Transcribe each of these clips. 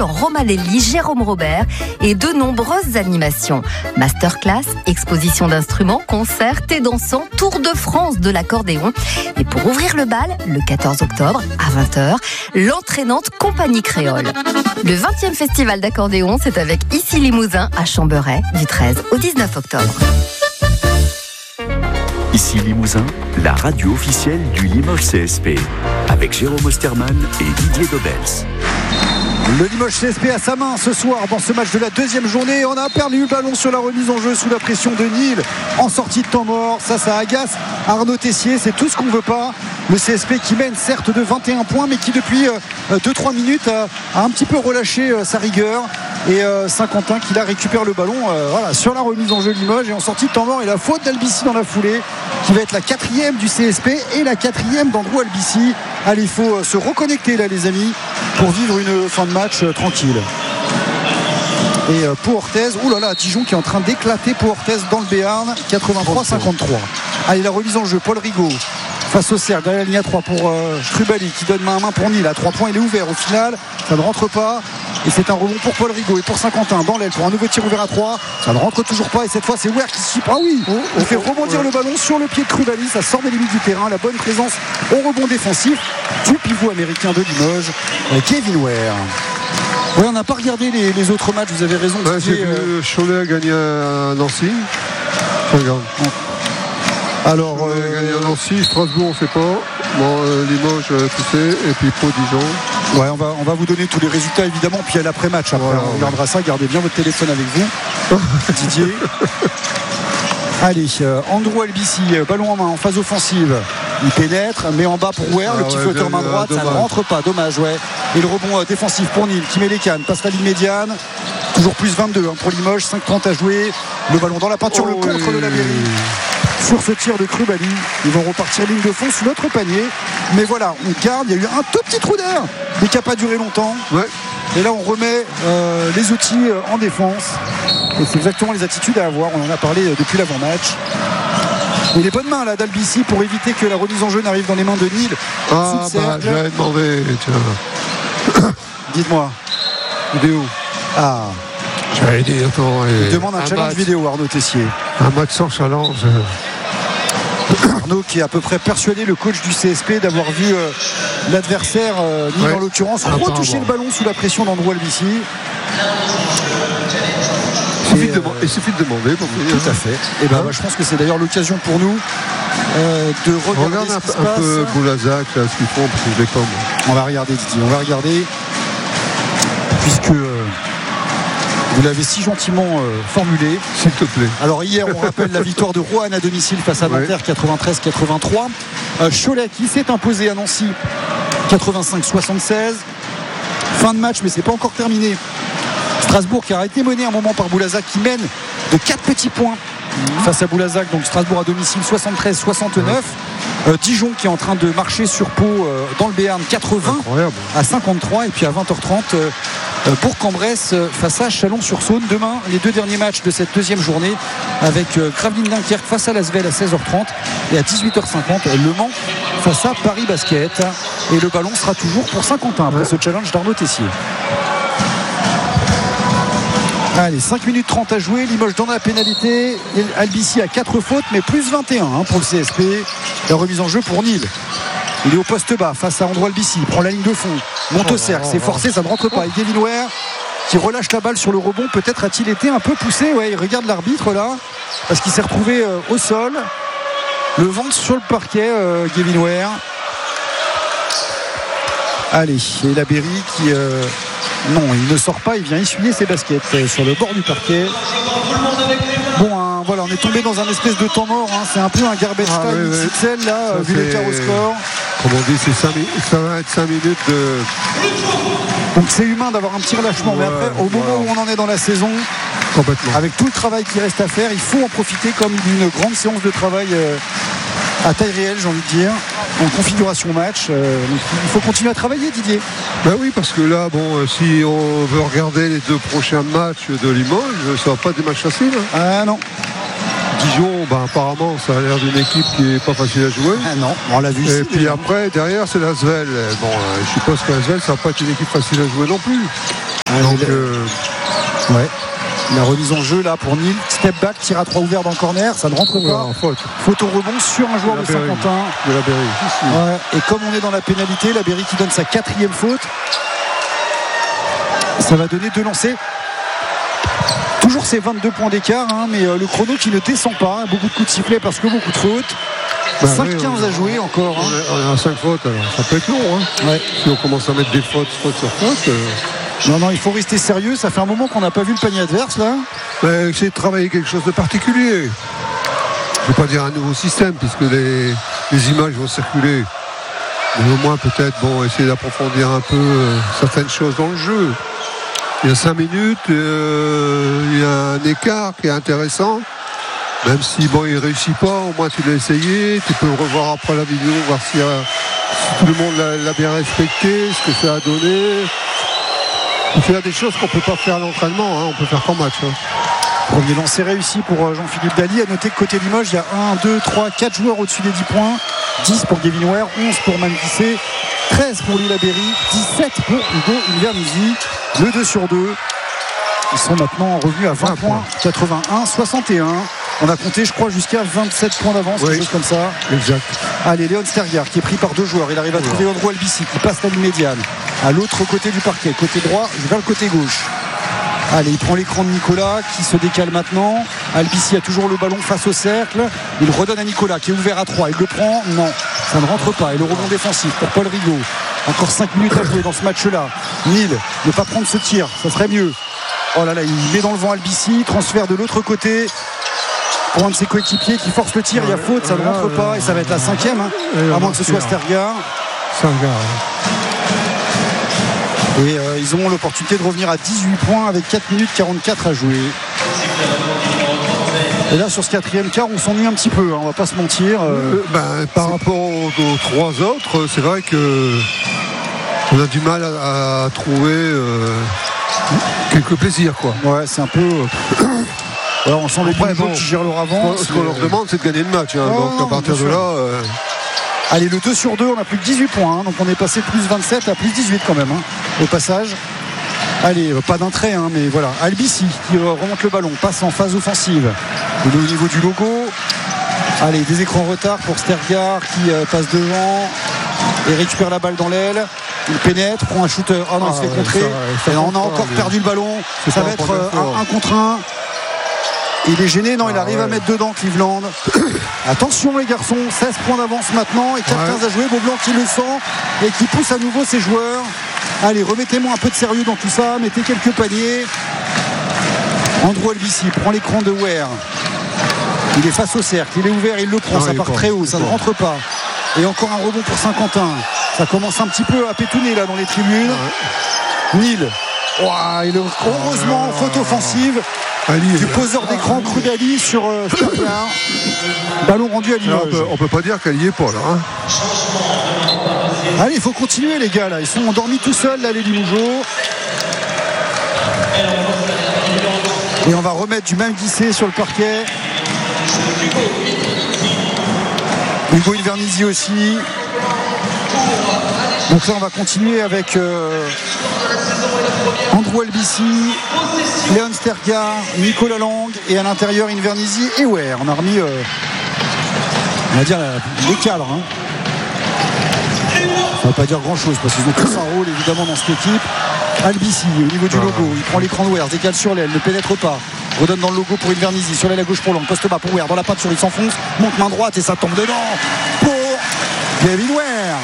Romanelli, Jérôme Robert et de nombreuses animations. Masterclass, exposition d'instruments, concerts, thé dansant, Tour de France de l'accordéon. Et pour ouvrir le bal, le 14 octobre à 20h, l'entraînante Compagnie Créole. Le 20e festival d'accordéon, c'est avec Ici Limousin à Chamberay du 13 au 19 octobre. Ici Limousin, la radio officielle du Limoges CSP, avec Jérôme Osterman et Didier Dobels. Le Limoges CSP a sa main ce soir dans ce match de la deuxième journée. On a perdu le ballon sur la remise en jeu sous la pression de Nîmes en sortie de temps mort. Ça agace Arnaud Tessier, c'est tout ce qu'on ne veut pas. Le CSP qui mène certes de 21 points mais qui depuis 2-3 minutes a un petit peu relâché sa rigueur. Et Saint-Quentin qui là récupère le ballon sur la remise en jeu Limoges et en sortie de temps mort. Et la faute d'Albici dans la foulée qui va être la 4e du CSP et la 4e d'Andrew Albici. Allez, il faut se reconnecter là les amis pour vivre une fin de match tranquille. Et Pau Orthez, Dijon qui est en train d'éclater Pau Orthez dans le Béarn, 83-53. Allez, la remise en jeu, Paul Rigaud face au cercle, derrière la ligne à 3 pour Krubali qui donne main à main pour Nîmes. À 3 points, il est ouvert au final, ça ne rentre pas. Et c'est un rebond pour Paul Rigaud et pour Saint-Quentin dans l'aile pour un nouveau tir ouvert à 3. Ça ne rentre toujours pas et cette fois c'est Ware qui s'y prend. Ah oui, il fait rebondir le ballon sur le pied de Krubali. Ça sort des limites du terrain. La bonne présence au rebond défensif du pivot américain de Limoges, Kevin Ware. Oui, on n'a pas regardé les autres matchs, vous avez raison. J'ai vu Cholet a gagné à Nancy. Regarde. Alors, gagné à Nancy, Strasbourg on ne sait pas. Limoges, tu sais, et puis Pau Dijon. Ouais, on va vous donner tous les résultats évidemment, puis à l'après-match. Après, on regardera ça. Gardez bien votre téléphone avec vous, Didier. Allez, Andrew Albici, ballon en main en phase offensive. Il pénètre, mais en bas pour Ware, le petit flotteur main droite, ça ne rentre pas. Dommage, ouais. Et le rebond défensif pour Nîmes qui met les cannes, passe la ligne médiane. Toujours plus 22 pour Limoges, 5-30 à jouer. Le ballon dans la peinture, le contre de la Berry. Sur ce tir de Krubali, ils vont repartir ligne de fond sous notre panier. Mais voilà, on garde, il y a eu un tout petit trou d'air, mais qui n'a pas duré longtemps. Ouais. Et là, on remet les outils en défense. Et c'est exactement les attitudes à avoir. On en a parlé depuis l'avant-match. Et les bonnes mains là d'Albici pour éviter que la remise en jeu n'arrive dans les mains de Nîmes. J'avais demandé. Dites-moi. Vidéo. J'avais dit, attends. Il demande un challenge vidéo, Arnaud Tessier. Un match sans challenge. Arnaud qui est à peu près persuadé, le coach du CSP, d'avoir vu l'adversaire, Nîmes en l'occurrence, retoucher le ballon sous la pression d'Andrew Albici. Il suffit de demander. Tout à fait. Et je pense que c'est d'ailleurs l'occasion pour nous de regarder ce qui se passe. Un peu Boulazac, là, ce qu'ils font, parce que je les comme. On va regarder, Didier. On va regarder. Puisque vous l'avez si gentiment formulé. S'il te plaît. Alors hier, on rappelle la victoire de Roanne à domicile face à Nanterre, 93-83. Cholet qui s'est imposé à Nancy, 85-76. Fin de match, mais c'est pas encore terminé. Strasbourg qui a été mené un moment par Boulazac qui mène de 4 petits points face à Boulazac. Donc Strasbourg à domicile 73-69. Dijon qui est en train de marcher sur Pau dans le Béarn, 80 à 53. Et puis à 20h30 Bourg-en-Bresse face à Chalon-sur-Saône. Demain, les 2 derniers matchs de cette deuxième journée avec Gravelines Dunkerque face à l'Asvel à 16h30 et à 18h50 Le Mans face à Paris Basket. Et le ballon sera toujours pour Saint-Quentin après ce challenge d'Arnaud Tessier. Allez, 5 minutes 30 à jouer. Limoges dans la pénalité. Albici a 4 fautes, mais plus 21 pour le CSP. La remise en jeu pour Nîmes. Il est au poste bas face à Andrew Albici. Il prend la ligne de fond. Monte au cercle. C'est forcé, ça ne rentre pas. Et Kevin Ware qui relâche la balle sur le rebond. Peut-être a-t-il été un peu poussé. Ouais, il regarde l'arbitre là. Parce qu'il s'est retrouvé au sol. Le ventre sur le parquet, Kevin Ware. Allez, et la Berry qui... Non, il ne sort pas, il vient essuyer ses baskets sur le bord du parquet. Bon, on est tombé dans un espèce de temps mort. C'est un peu un garbage time XXL là, vu l'écart au score. Comme on dit, ça va être 5 minutes de... Donc c'est humain d'avoir un petit relâchement. Mais après, au moment où on en est dans la saison, avec tout le travail qui reste à faire, il faut en profiter comme d'une grande séance de travail à taille réelle, j'ai envie de dire, en configuration match. Il faut continuer à travailler, Didier. Ben oui, parce que là, si on veut regarder les 2 prochains matchs de Limoges, ça va pas être des matchs faciles. Ah non. Dijon, apparemment, ça a l'air d'une équipe qui n'est pas facile à jouer. Ah non, on l'a vu ici. Et puis après, derrière, c'est l'Asvel. Je suppose que l'Asvel, ça va pas être une équipe facile à jouer non plus. Donc, ouais. La remise en jeu là pour Nîmes. Step back, tir à 3 ouvert dans le corner, ça ne rentre pas. Faute au rebond sur un joueur de Saint-Quentin. De la Berry. Ouais. Et comme on est dans la pénalité, la Berry qui donne sa 4e faute. Ça va donner 2 lancers. Toujours ces 22 points d'écart, hein, mais le chrono qui ne descend pas. Beaucoup de coups de sifflet parce que beaucoup de fautes. 5-15 à jouer encore. Hein. On est à 5 fautes, alors ça peut être long. Hein. Ouais. Si on commence à mettre des fautes sur fautes. Non, il faut rester sérieux. Ça fait un moment qu'on n'a pas vu le panier adverse là. Essayer de travailler quelque chose de particulier. Je ne vais pas dire un nouveau système puisque les images vont circuler. Mais au moins peut-être essayer d'approfondir un peu certaines choses dans le jeu. Il y a 5 minutes, il y a un écart qui est intéressant. Même si il ne réussit pas, au moins tu l'as essayé. Tu peux revoir après la vidéo, voir si tout le monde l'a bien respecté, ce que ça a donné. Il y a des choses qu'on ne peut pas faire à l'entraînement, hein, on peut faire qu'en match. Hein. Premier lancer réussi pour Jean-Philippe Daly. À noter que côté Limoges, il y a 1, 2, 3, 4 joueurs au-dessus des 10 points. 10 pour Gavin Ware, 11 pour Manguissé, 13 pour Lila Berry, 17 pour Hugo Invernizzi. Le 2 sur 2. Ils sont maintenant revenus à 20 points, 81, 61. On a compté, je crois, jusqu'à 27 points d'avance, quelque chose comme ça. Exact. Allez, Léon Stergaard qui est pris par 2 joueurs. Il arrive à trouver Andrew Albici qui passe la ligne médiane. À l'autre côté du parquet, côté droit vers le côté gauche. Allez, il prend l'écran de Nicolas qui se décale maintenant. Albici a toujours le ballon face au cercle. Il redonne à Nicolas qui est ouvert à 3. Il le prend. Non, ça ne rentre pas. Et le rebond défensif pour Paul Rigaud. Encore 5 minutes à jouer dans ce match-là. Nîmes, ne pas prendre ce tir, ça serait mieux. Oh là là, il met dans le vent Albici. Transfert de l'autre côté pour un de ses coéquipiers qui force le tir. Il y a faute, ça ne rentre pas. Et ça va être la 5e, hein, à moins que ce soit Stergaard. Et ils ont l'opportunité de revenir à 18 points avec 4 minutes 44 à jouer. Et là sur ce 4e quart on s'ennuie un petit peu, hein, on va pas se mentir. Par rapport aux 3 autres, c'est vrai que on a du mal à trouver quelques plaisirs quoi. Ouais, c'est un peu alors on sent les Limoges qui gèrent leur avance. Ce qu'on leur demande c'est de gagner le match, hein, donc à partir de là allez, le 2 sur 2, on a plus que 18 points, hein, donc on est passé de plus 27 à plus 18 quand même, hein, au passage. Allez, pas d'un trait, hein, mais voilà. Albici qui remonte le ballon, passe en phase offensive. Il est au niveau du logo. Allez, des écrans en retard pour Stergaard qui passe devant et récupère la balle dans l'aile. Il pénètre, prend un shooter. Ah non, il se fait contrer. Et on a encore perdu le ballon. Ça va être un contre un. Il est gêné, non, il arrive à mettre dedans Cleveland. Attention les garçons, 16 points d'avance maintenant et 4-15 à jouer. Beaublanc qui le sent et qui pousse à nouveau ses joueurs. Allez, remettez-moi un peu de sérieux dans tout ça, mettez quelques paniers. Andrew Albici prend l'écran de Ware. Il est face au cercle, il est ouvert, il le prend, ça part très haut, ça ne rentre pas. Et encore un rebond pour Saint-Quentin. Ça commence un petit peu à pétouner là dans les tribunes. Nîmes. Heureusement, faute offensive. Du poseur d'écran Crudali sur Stergaard. Ballon rendu à Limoges. On peut pas dire qu'elle y est pas là. Hein. Allez, il faut continuer les gars là. Ils sont endormis tout seuls là les Limougeaux. Et on va remettre du même glissé sur le parquet. Hugo Invernizzi aussi. Donc là on va continuer avec Andrew Albici, Léon Stergaard, Nicolas Lang et à l'intérieur Invernizzi et Ware. On a remis on va dire les cadres, hein. Ça ne veut pas dire grand chose parce qu'ils ont tous un rôle évidemment dans cette équipe. Albici au niveau du logo, il prend l'écran de Ware, décale sur l'aile, ne pénètre pas, redonne dans le logo pour Invernizzi, sur l'aile à gauche pour Lang, poste bas pour Ware, dans la peinture il s'enfonce, monte main droite et ça tombe dedans pour Gavin Ware.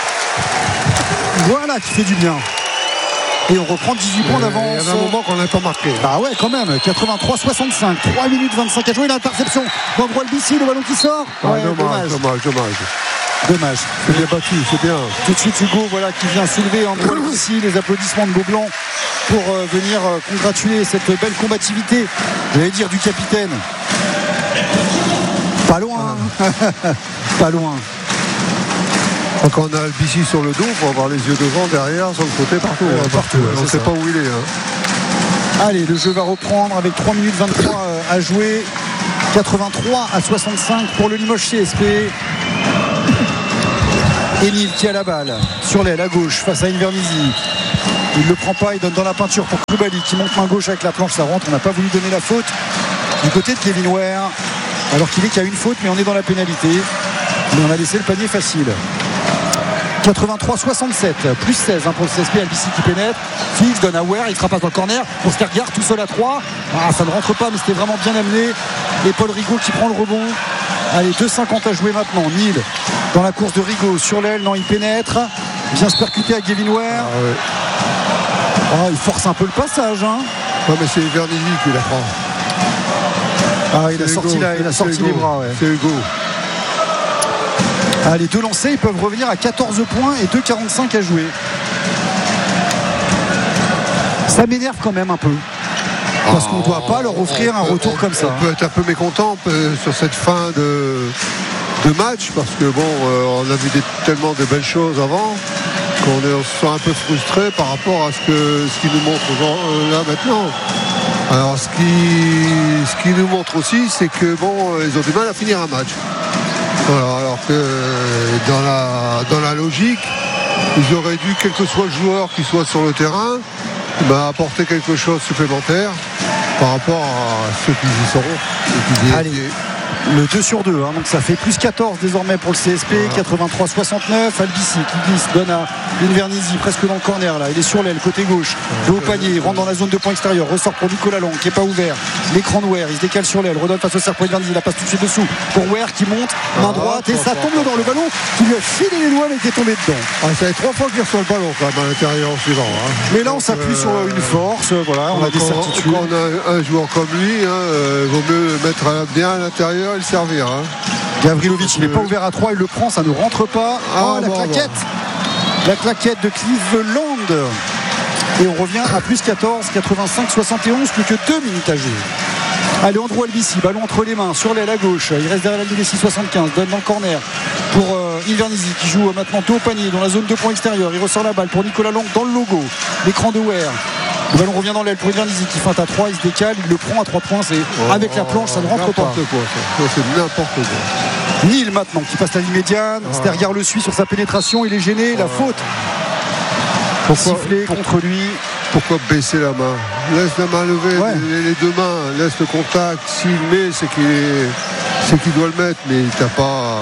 Voilà qui fait du bien. Et on reprend 18 points d'avance. Il y avait un moment qu'on n'a pas marqué. Bah ouais, quand même. 83-65. 3 minutes 25 à jouer. L'interception d'Andrew Albici, le ballon qui sort. Ouais, dommage. C'est bien battu, c'est bien. Tout de suite, Hugo, voilà, qui vient soulever Andrew Albici. Les applaudissements de Beaublanc pour venir congratuler cette belle combativité. J'allais dire du capitaine. Pas loin. Pas loin. Quand on a Albici sur le dos, il faut avoir les yeux devant, derrière, sur le côté, partout. On ne sait pas où il est. Hein. Allez, le jeu va reprendre avec 3 minutes 23 à jouer. 83-65 pour le Limoges CSP. Enil qui a la balle sur l'aile à gauche face à Invernizzi. Il le prend pas, il donne dans la peinture pour Koulibaly qui monte main gauche avec la planche, ça rentre. On n'a pas voulu donner la faute du côté de Kevin Ware, alors qu'il est qu'il y a une faute, mais on est dans la pénalité. Mais on a laissé le panier facile. 83-67, plus 16 pour le CSP. Albici qui pénètre, Fix donne à Ware, il frappe dans le corner pour Stergaard tout seul à 3. Ça ne rentre pas, mais c'était vraiment bien amené. Et Paul Rigaud qui prend le rebond. Allez, 2,50 à jouer maintenant. Nil dans la course de Rigaud sur l'aile, non, il pénètre, vient se percuter à Kevin Ware. Il force un peu le passage, hein. Non, mais c'est Vernizzi qui la prend. Il a sorti les bras, ouais. C'est Hugo. Les deux lancés, ils peuvent revenir à 14 points et 2,45 à jouer. Ça m'énerve quand même un peu. Parce qu'on ne doit pas leur offrir un retour comme ça. On peut être un peu mécontent sur cette fin de match, parce que on a vu tellement de belles choses avant qu'on se sent un peu frustré par rapport à ce qu'ils nous montrent là maintenant. Alors ce qui nous montre aussi, c'est que ils ont du mal à finir un match. Voilà, alors que dans la logique, ils auraient dû, quel que soit le joueur qui soit sur le terrain, apporter quelque chose de supplémentaire par rapport à ceux qui y seront. Allez, le 2 sur 2, donc ça fait plus 14 désormais pour le CSP. 83-69, Albici qui glisse, donne à Vernizzi presque dans le corner là, il est sur l'aile côté gauche, de haut panier, il rentre dans la zone de points extérieur, ressort pour Nicolas Lang qui n'est pas ouvert, l'écran de Ware, il se décale sur l'aile, redonne face au cercle pour Vernizzi, la passe tout de suite dessous pour Ware qui monte, main droite, et ça tombe dans le ballon qui lui a filé les doigts mais qui est tombé dedans. Ça fait 3 fois qu'il reçoit le ballon quand même à l'intérieur en suivant. Mais là on s'appuie sur une force, on a des certitudes. Quand on a un joueur comme lui, il vaut mieux le mettre bien à l'intérieur et le servir. Gavrilovic, il n'est pas ouvert à 3, il le prend, ça ne rentre pas. La claquette de Cleveland. Et on revient à plus 14, 85-71, plus que 2 minutes à jouer. Allez, Andrew Albici, ballon entre les mains, sur l'aile à gauche, il reste derrière la ligne des 6,75, donne dans le corner pour Invernizzi qui joue maintenant tout au panier dans la zone de points extérieur, il ressort la balle pour Nicolas Lang dans le logo, l'écran de Ware. Le ballon revient dans l'aile pour Invernizzi qui feinte à 3, il se décale, il le prend à 3 points, c'est avec la planche, ça ne rentre pas. C'est n'importe quoi. Nil maintenant qui passe la ligne médiane, Stergaard le suit sur sa pénétration, il est gêné, la faute. Sifflé contre lui. Pourquoi baisser la main? Laisse la main levée, les deux mains, laisse le contact. S'il met, c'est qu'il doit le mettre, mais il t'a pas.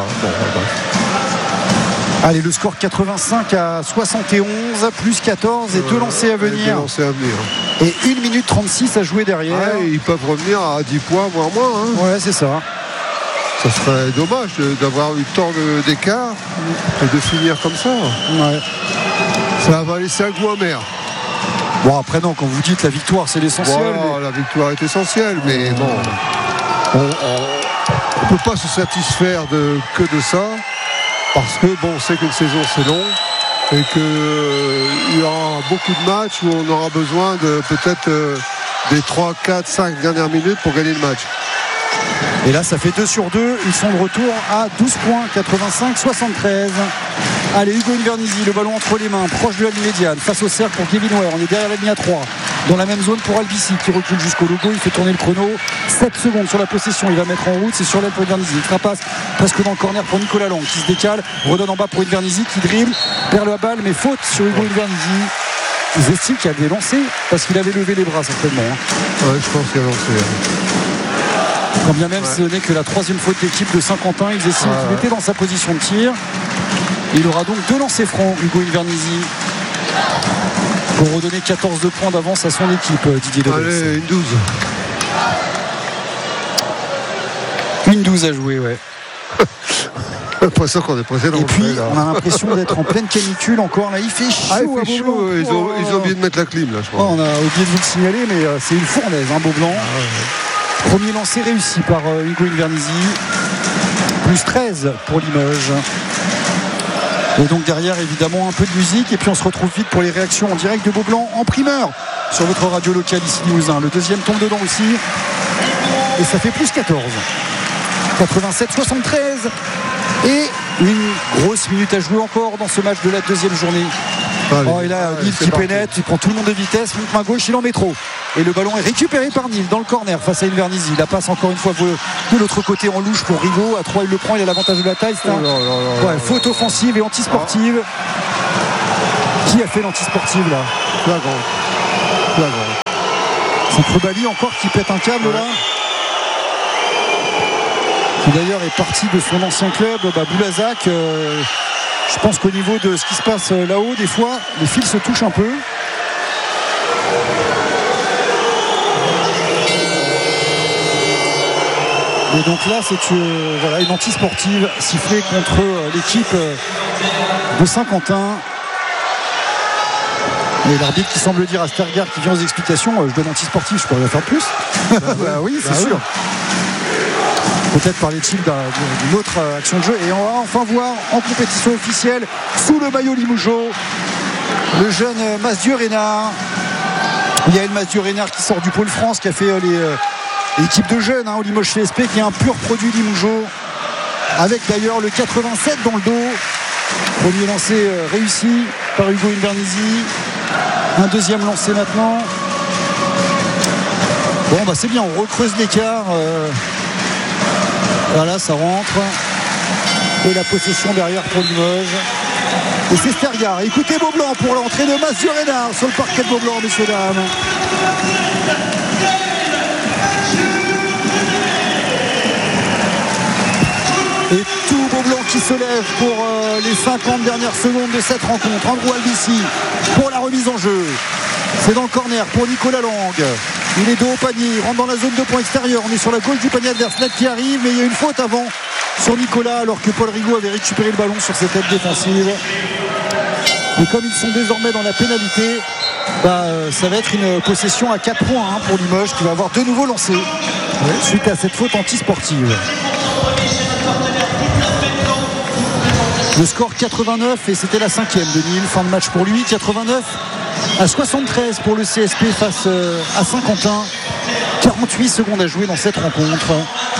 Allez, le score 85-71, plus 14 et 2 lancés à venir. Et 1 minute 36 à jouer derrière. Ils peuvent revenir à 10 points, voire moins. Ouais, c'est ça. Ça serait dommage d'avoir eu tant d'écart et de finir comme ça. Ouais. Ça va laisser un goût amer. Bon, après, non, quand vous dites la victoire, c'est l'essentiel. La victoire est essentielle, mais on ne peut pas se satisfaire que de ça. Parce que on sait qu'une saison c'est long et qu'il y aura beaucoup de matchs où on aura besoin de peut-être des 3, 4, 5 dernières minutes pour gagner le match. Et là ça fait 2 sur 2, ils sont de retour à 12 points, 85-73. Allez, Hugo Invernizzi, le ballon entre les mains, proche de la ligne médiane, face au cercle pour Kevin Ware, on est derrière la ligne à 3, dans la même zone pour Albici qui recule jusqu'au logo, il fait tourner le chrono, 7 secondes sur la possession, il va mettre en route, c'est sur l'aile pour Invernizzi, il trapasse presque dans le corner pour Nicolas Lang qui se décale, redonne en bas pour Invernizzi qui dribble, perd la balle mais faute sur Hugo Invernizzi. Ils estiment qu'il a des lancers parce qu'il avait levé les bras certainement. Ouais, je pense qu'il a lancé. Quand bien même ce n'est que la 3e faute d'équipe de Saint-Quentin, ils estiment qu'il était dans sa position de tir. Il aura donc 2 lancers francs, Hugo Invernizzi, pour redonner 14 points d'avance à son équipe, Didier Lebes. Allez, une 12. Une 12 à jouer, ouais. L'impression qu'on est pressé dans et puis on a l'impression d'être en pleine canicule encore là, il fait chaud. Il fait chaud. Ils ont oublié de mettre la clim là, je crois. On a oublié de vous le signaler, mais c'est une fournaise, Beaublanc. Premier lancé réussi par Hugo Invernizzi, plus 13 pour Limoges. Et donc derrière évidemment un peu de musique et puis on se retrouve vite pour les réactions en direct de Beaublanc en primeur sur votre radio locale ici Limousin. Le deuxième tombe dedans aussi et ça fait plus 14, 87-73 et une grosse minute à jouer encore dans ce match de la deuxième journée. Et là Nil qui pénètre, il prend tout le monde de vitesse, monte main gauche, il en met trop et le ballon est récupéré par Nil dans le corner face à Invernizzi. Il la passe encore une fois de l'autre côté en louche pour Rigaud, à 3 il le prend, il a l'avantage de la taille, c'est faute offensive et antisportive. Qui a fait l'antisportive là? Flagrant. C'est Krubali encore qui pète un câble là, qui d'ailleurs est parti de son ancien club, Boulazac. Je pense qu'au niveau de ce qui se passe là-haut, des fois les fils se touchent un peu. Et donc là c'est une antisportive sifflée contre l'équipe de Saint-Quentin. Et l'arbitre qui semble dire à Stergaard qui vient aux explications, je donne antisportif, je pourrais en faire plus. Oui, c'est sûr. Peut-être parler-t-il d'une autre action de jeu. Et on va enfin voir en compétition officielle, sous le maillot Limougeot, le jeune Masdieu Reynard. Yael Masdieu Reynard qui sort du pôle France, qui a fait l'équipe de jeunes au Limoges CSP, qui est un pur produit Limougeot, avec d'ailleurs le 87 dans le dos. Premier lancé réussi par Hugo Invernizzi. Un deuxième lancé maintenant. Bon bah c'est bien, on recreuse l'écart. Voilà, ça rentre. Et la possession derrière pour Limoges. Et c'est Stergaard. Écoutez Beaublanc pour l'entrée de Masdieu Reynard sur le parquet de Beaublanc, messieurs dames. Et tout Beaublanc qui se lève pour les 50 dernières secondes de cette rencontre. Andrew Albici pour la remise en jeu. C'est dans le corner pour Nicolas Lang. Il est dos au panier, il rentre dans la zone de point extérieur. On est sur la gauche du panier adverse. Là qui arrive, mais il y a une faute avant sur Nicolas, alors que Paul Rigaud avait récupéré le ballon sur cette aide défensive. Et comme ils sont désormais dans la pénalité, ça va être une possession à 4 points pour Limoges, qui va avoir de nouveau lancé suite à cette faute antisportive. Le score 89, et c'était la 5e de Nîmes, fin de match pour lui. 89-73 pour le CSP face à Saint-Quentin. 48 secondes à jouer dans cette rencontre.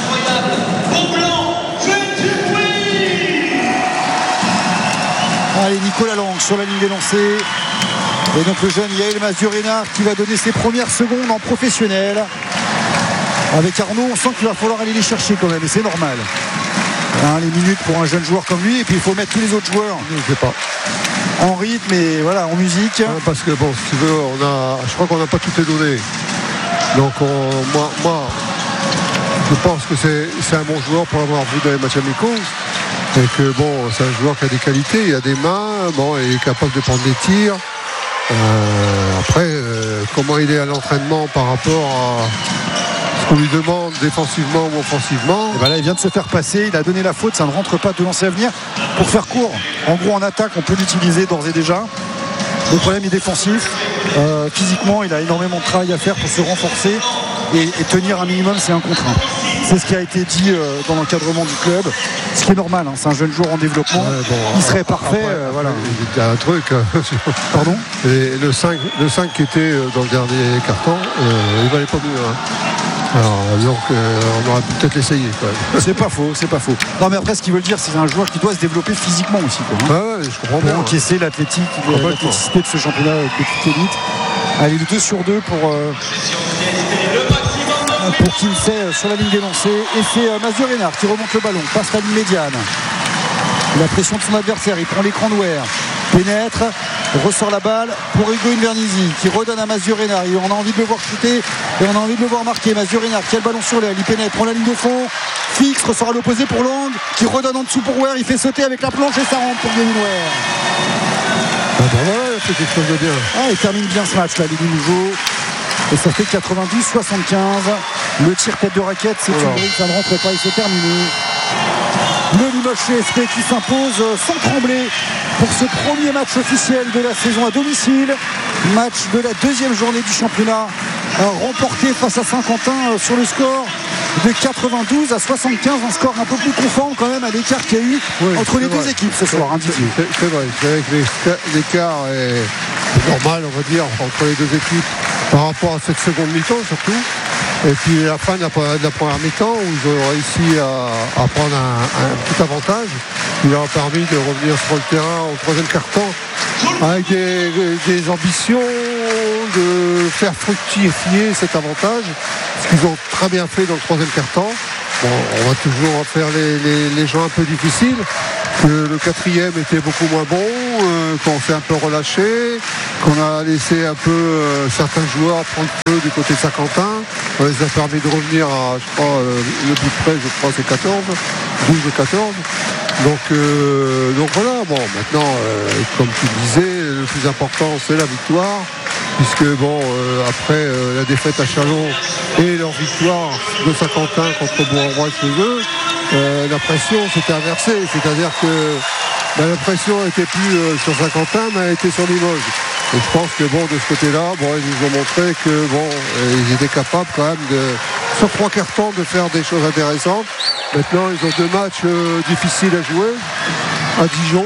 Allez, Nicolas Lang sur la ligne des lancers. Et donc le jeune Yael Masdieu Reynard qui va donner ses premières secondes en professionnel. Avec Arnaud, on sent qu'il va falloir aller les chercher quand même, et c'est normal. Les minutes pour un jeune joueur comme lui, et puis il faut mettre tous les autres joueurs en rythme et voilà, en musique. Parce que bon, si tu veux, je crois qu'on n'a pas toutes les données. Donc moi je pense que c'est un bon joueur pour l'avoir vu dans les matchs amicaux. Et que bon, c'est un joueur qui a des qualités, il a des mains, il est capable de prendre des tirs. Après, comment il est à l'entraînement par rapport à ce qu'on lui demande défensivement ou offensivement. Et ben là, il vient de se faire passer, il a donné la faute, ça ne rentre pas de lancer à venir. Pour faire court, en gros en attaque, on peut l'utiliser d'ores et déjà. Le problème est défensif. Physiquement, il a énormément de travail à faire pour se renforcer et tenir un minimum, c'est un contre un. C'est ce qui a été dit dans l'encadrement du club, ce qui est normal, c'est un jeune joueur en développement. Il serait parfait. Voilà. Il y a un truc. Pardon. Et le 5 qui était dans le dernier carton, il valait pas mieux. Alors, donc on aurait pu peut-être l'essayer quand même. C'est pas faux. Non mais après ce qu'ils veulent dire, c'est un joueur qui doit se développer physiquement aussi. Ouais, je comprends bien. Encaisser l'athléticité de ce championnat de petite élite. Allez, le 2-sur-2 pour Kinsey sur la ligne des lancers. Et c'est Masdieu Reynard qui remonte le ballon, passe la ligne médiane. La pression de son adversaire, il prend l'écran noir, pénètre, ressort la balle pour Hugo Invernizzi qui redonne à Masdieu Reynard. On a envie de le voir shooter et on a envie de le voir marquer. Masdieu Reynard qui a le ballon sur l'aile, il pénètre, prend la ligne de fond, fixe, ressort à l'opposé pour Lang qui redonne en dessous pour Ware, il fait sauter avec la planche et ça rentre pour Gavin Ware. C'est quelque chose de bien. Il termine bien ce match là, les Limougeaux. Et ça fait 92-75. Le tir tête de raquette, c'est une grille, ça ne rentre pas et c'est terminé. Le Limoges CSP qui s'impose sans trembler pour ce premier match officiel de la saison à domicile. Match de la deuxième journée du championnat, remporté face à Saint-Quentin sur le score de 92-75, un score un peu plus conforme quand même à l'écart qu'il y a eu entre les deux équipes ce soir. C'est vrai, c'est vrai que l'écart est normal, on va dire, entre les deux équipes par rapport à cette seconde mi-temps surtout. Et puis la fin de la première mi-temps où ils ont réussi à prendre un petit avantage qui leur a permis de revenir sur le terrain au troisième quart-temps avec des ambitions de faire fructifier cet avantage, ce qu'ils ont très bien fait dans le troisième quart-temps. Bon, on va toujours faire les gens un peu difficiles, que le quatrième était beaucoup moins bon, qu'on s'est un peu relâché, qu'on a laissé un peu certains joueurs prendre feu du côté de Saint-Quentin. On les a permis de revenir à, je crois, le bout de près, je crois, c'est 14, 12 et 14. Donc voilà, bon, maintenant, comme tu disais, le plus important, c'est la victoire. Puisque après la défaite à Châlons et leur victoire de Saint-Quentin contre Bourg-en-Bresse chez eux, la pression s'était inversée, c'est-à-dire que la pression n'était plus sur Saint-Quentin, mais elle était sur Limoges. Et je pense que de ce côté-là, ils nous ont montré que ils étaient capables quand même sur 3 quarts temps de faire des choses intéressantes. Maintenant, ils ont 2 matchs difficiles à jouer à Dijon,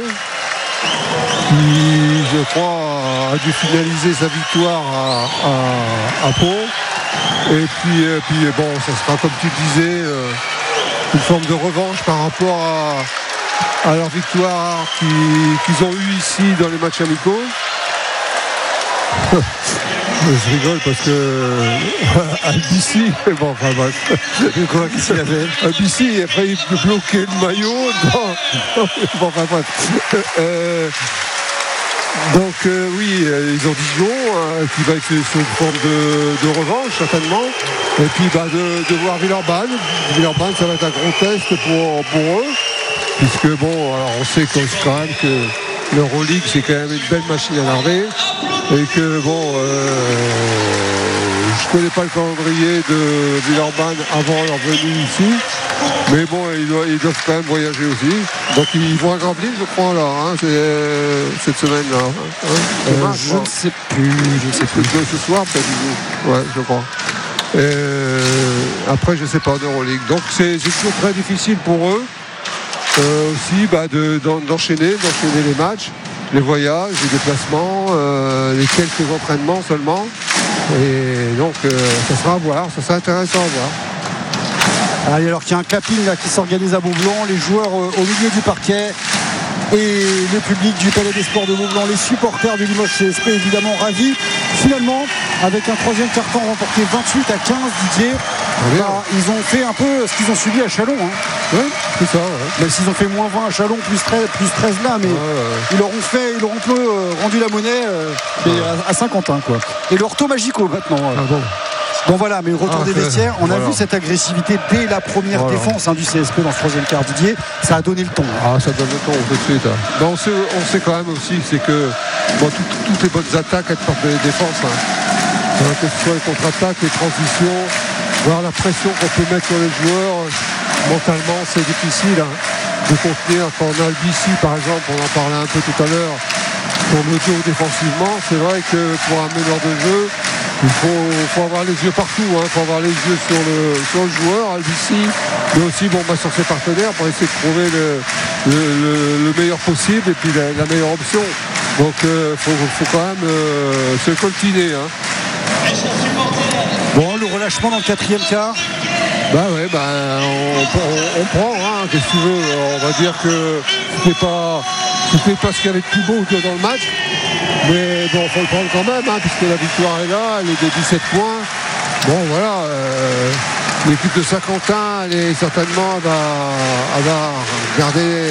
qui, je crois, a dû finaliser sa victoire à Pau. Et puis ça sera, comme tu disais, une forme de revanche par rapport à leur victoire qu'ils ont eue ici dans les matchs amicaux. Je rigole parce que Albici, qu'est-ce qu'il avait Albici, après il bloquait le maillot. Donc ils ont Dijon qui va être sur une forme de revanche certainement. Et puis de voir Villeurbanne. Villeurbanne, ça va être un gros test pour eux. Puisque alors on sait quand même que l'Euroleague c'est quand même une belle machine à larder. Et que je connais pas le calendrier de Villeurbanne avant leur venue ici. Mais ils doivent quand même voyager aussi. Donc ils vont à Gravelines, je crois, là, cette semaine-là. Je ne sais plus. Ce soir, peut-être. Ouais, je crois. Après, je ne sais pas, en Euroleague. Donc c'est toujours très difficile pour eux aussi d'enchaîner les matchs, les voyages, les déplacements, les quelques entraînements seulement. Et donc, ça sera à voir, ça sera intéressant à voir. Allez, alors qu'il y a un clapping là, qui s'organise à Beaublanc, les joueurs au milieu du parquet et le public du Palais des Sports de Beaublanc, les supporters du Limoges CSP évidemment ravis. Finalement, avec un 3e quart-temps remporté 28-15, Didier, ils ont fait un peu ce qu'ils ont subi à Châlons. Oui, c'est ça. Ouais. Même s'ils ont fait moins 20 à Châlons, plus 13 là, mais ils leur ont un peu rendu la monnaie à Saint-Quentin, quoi. Et le Orto Magico maintenant. Bon voilà, mais le retour des vestiaires, on a vu cette agressivité dès la première défense du CSP dans ce 3e quart, Didier, ça a donné le ton. Ça donne le ton tout de suite. On sait quand même aussi, c'est que toutes les bonnes attaques, elles partent des défenses. Que ce soit les contre-attaques, les transitions, voir la pression qu'on peut mettre sur les joueurs, mentalement c'est difficile de contenir. Quand on a le BC par exemple, on en parlait un peu tout à l'heure, pour le dos défensivement, c'est vrai que pour un meneur de jeu, il faut avoir les yeux partout, il faut avoir les yeux sur le joueur, Albici, mais aussi sur ses partenaires pour essayer de trouver le meilleur possible et puis la meilleure option. Donc faut quand même se coltiner. Le relâchement dans le 4e quart. On prend, qu'est-ce que tu veux. On va dire que c'était pas ce qu'il y avait de plus beau dans le match. Mais faut le prendre quand même, puisque la victoire est là, elle est de 17 points. L'équipe de Saint-Quentin, elle est certainement elle va garder,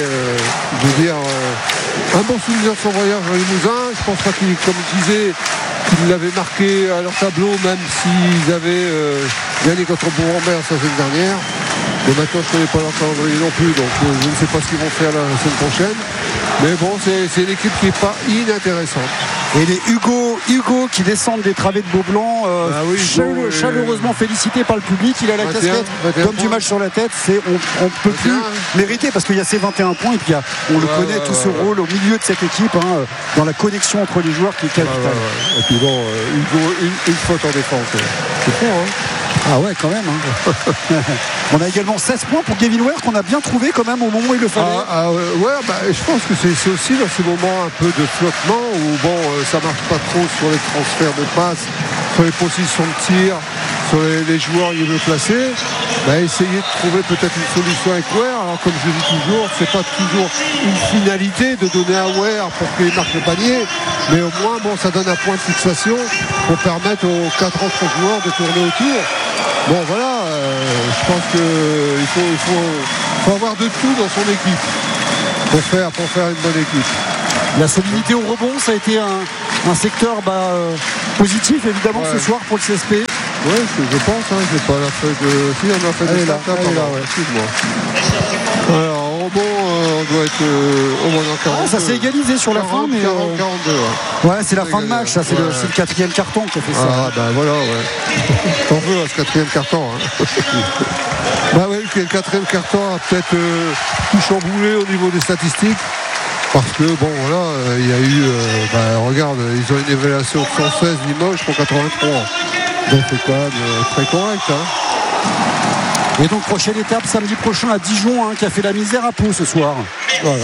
un bon souvenir de son voyage en Limousin. Je pense pas comme je disais, qu'ils l'avaient marqué à leur tableau, même s'ils avaient gagné contre Bourg-en-Bresse la semaine dernière. Mais maintenant, je ne connais pas leur calendrier non plus, donc je ne sais pas ce qu'ils vont faire la semaine prochaine. Mais c'est une équipe qui n'est pas inintéressante. Et les Hugo qui descendent des travées de Beaublanc, chaleureusement félicité par le public. Il a la casquette comme du match sur la tête. On ne peut plus mériter parce qu'il y a ces 21 points et puis on le connaît tout ce rôle au milieu de cette équipe dans la connexion entre les joueurs qui est capitale. Et puis Hugo, une faute en défense. C'est fort, Ah ouais, quand même. On a également 16 points pour Gavin Ware qu'on a bien trouvé quand même au moment où il le fallait. Je pense que c'est aussi dans ces moments un peu de flottement où ça marche pas trop sur les transferts de passes, sur les positions de tir, sur les joueurs il veut placer. Essayer de trouver peut-être une solution avec Ware. Alors comme je dis toujours, c'est pas toujours une finalité de donner à Ware pour qu'il marque le panier, mais au moins ça donne un point de fixation pour permettre aux 4 autres joueurs de tourner autour. Je pense qu'il faut avoir de tout dans son équipe pour faire une bonne équipe. La solidité au rebond, ça a été un secteur positif évidemment ce soir pour le CSP. Oui, je pense, j'ai pas la feuille de. Si, on a fait de ça, excuse-moi. Alors, en rebond, on doit être au moins dans 42. Ça s'est égalisé sur la fin, mais. 42, ouais, c'est la fin de match, ça, c'est le 4e carton qui a fait ça. Ah, ben voilà, ouais. T'en veux à ce 4e carton, hein. Bah oui, le 4e carton a peut-être tout chamboulé au niveau des statistiques. Parce que bon voilà, il y a eu regarde, ils ont une évaluation de 116 Limoges pour 83. Donc c'est quand même très correct, hein. Et donc prochaine étape samedi prochain à Dijon, qui a fait la misère à Pau ce soir. Voilà.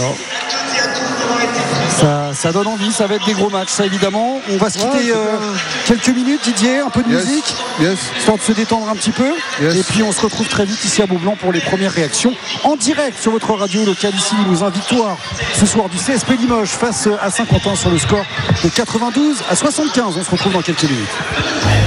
Ça donne envie, ça va être des gros matchs, ça évidemment. On va se quitter quelques minutes, Didier, un peu de musique, histoire de se détendre un petit peu. Et puis on se retrouve très vite ici à Beaublanc pour les premières réactions en direct sur votre radio locale ici. Limousin, victoire ce soir du CSP Limoges face à Saint-Quentin sur le score de 92 à 75. On se retrouve dans quelques minutes.